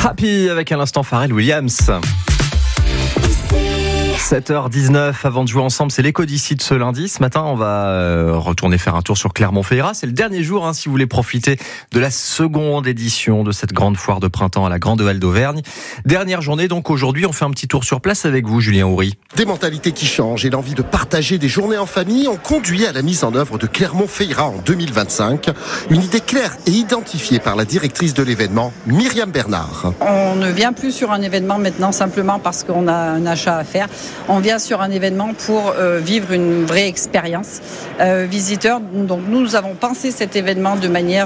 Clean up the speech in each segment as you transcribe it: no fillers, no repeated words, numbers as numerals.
Happy avec à l'instant Pharrell Williams. 7h19, avant de jouer ensemble, c'est l'écho d'ici de ce lundi. Ce matin, on va retourner faire un tour sur Clermont-Ferrand. C'est le dernier jour, si vous voulez profiter de la seconde édition de cette grande foire de printemps à la Grande Halle d'Auvergne. Dernière journée, donc aujourd'hui, on fait un petit tour sur place avec vous, Julien Houry. Des mentalités qui changent et l'envie de partager des journées en famille ont conduit à la mise en œuvre de Clermont-Ferrand en 2025. Une idée claire et identifiée par la directrice de l'événement, Myriam Bernard. On ne vient plus sur un événement maintenant simplement parce qu'on a un achat à faire. On vient sur un événement pour vivre une vraie expérience visiteur. Donc nous avons pensé cet événement de manière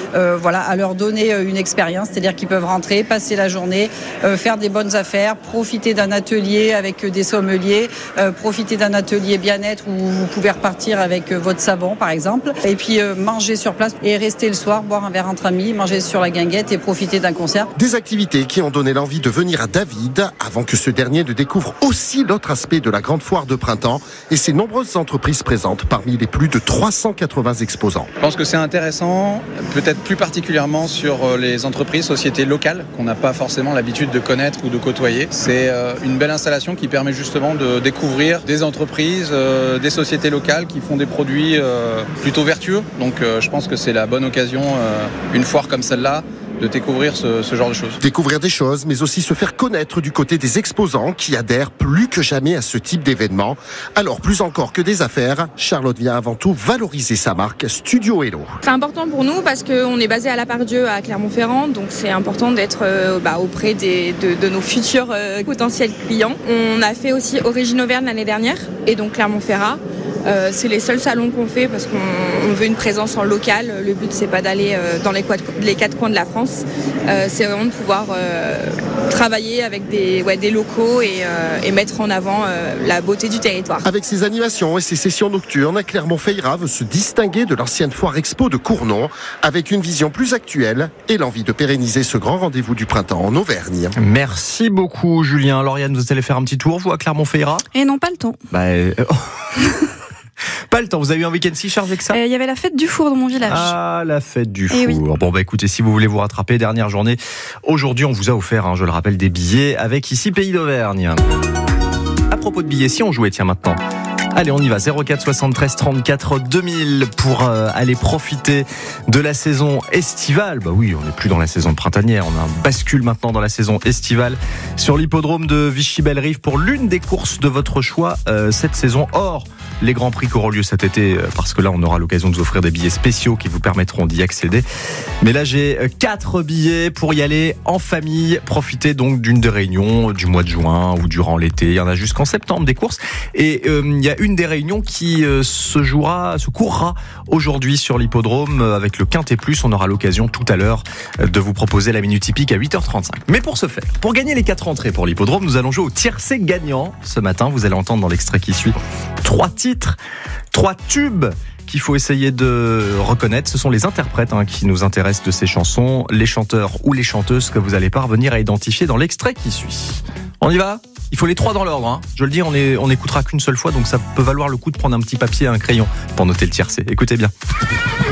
à leur donner une expérience, c'est-à-dire qu'ils peuvent rentrer, passer la journée, faire des bonnes affaires, profiter d'un atelier avec des sommeliers, profiter d'un atelier bien-être où vous pouvez repartir avec votre savon par exemple, et puis manger sur place et rester le soir, boire un verre entre amis, manger sur la guinguette et profiter d'un concert. Des activités qui ont donné l'envie de venir à David avant que ce dernier ne découvre aussi l'autre aspect de la grande foire de printemps et ses nombreuses entreprises présentes parmi les plus de 380 exposants. Je pense que c'est intéressant, peut-être plus particulièrement sur les entreprises, sociétés locales qu'on n'a pas forcément l'habitude de connaître ou de côtoyer. C'est une belle installation qui permet justement de découvrir des entreprises, des sociétés locales qui font des produits plutôt vertueux. Donc je pense que c'est la bonne occasion, une foire comme celle-là, de découvrir ce genre de choses. Découvrir des choses, mais aussi se faire connaître du côté des exposants qui adhèrent plus que jamais à ce type d'événement. Alors, plus encore que des affaires, Charlotte vient avant tout valoriser sa marque Studio Hello. C'est important pour nous parce qu'on est basé à la Part-Dieu à Clermont-Ferrand, donc c'est important d'être auprès de nos futurs potentiels clients. On a fait aussi Origine Auvergne l'année dernière et donc Clermont-Ferrand. C'est les seuls salons qu'on fait parce qu'on veut une présence en local. Le but, c'est pas d'aller dans les quatre coins de la France. C'est vraiment de pouvoir travailler avec des locaux et mettre en avant la beauté du territoire. Avec ses animations et ses sessions nocturnes, Clermont-Ferrand veut se distinguer de l'ancienne foire expo de Cournon avec une vision plus actuelle et l'envie de pérenniser ce grand rendez-vous du printemps en Auvergne. Merci beaucoup, Julien. Lauriane, vous allez faire un petit tour, vous, à Clermont-Ferrand ? Et non, pas le temps. Pas le temps, vous avez eu un week-end si chargé que ça ? Il y avait la fête du four dans mon village. Ah, la fête du four. Oui. Bon, écoutez, si vous voulez vous rattraper, dernière journée, aujourd'hui, on vous a offert, je le rappelle, des billets avec ici Pays d'Auvergne. À propos de billets, si on jouait, maintenant. Allez, on y va, 04 73 34 2000 pour aller profiter de la saison estivale. Oui, on n'est plus dans la saison printanière, on bascule maintenant dans la saison estivale sur l'hippodrome de Vichy-Belle-Rive pour l'une des courses de votre choix cette saison. Or, les grands prix qui auront lieu cet été, parce que là, on aura l'occasion de vous offrir des billets spéciaux qui vous permettront d'y accéder. Mais là, j'ai 4 billets pour y aller en famille, profiter donc d'une des réunions du mois de juin ou durant l'été. Il y en a jusqu'en septembre des courses. Et il y a une des réunions qui se courra aujourd'hui sur l'hippodrome avec le Quintet Plus. On aura l'occasion tout à l'heure de vous proposer la minute hippique à 8h35. Mais pour ce faire, pour gagner les 4 entrées pour l'hippodrome, nous allons jouer au tiercé gagnant ce matin. Vous allez entendre dans l'extrait qui suit 3 titres, 3 tubes qu'il faut essayer de reconnaître. Ce sont les interprètes qui nous intéressent de ces chansons, les chanteurs ou les chanteuses que vous allez parvenir à identifier dans l'extrait qui suit. On y va ? Il faut les 3 dans l'ordre. Je le dis, on écoutera qu'une seule fois, donc ça peut valoir le coup de prendre un petit papier et un crayon pour noter le tiercé. Écoutez bien.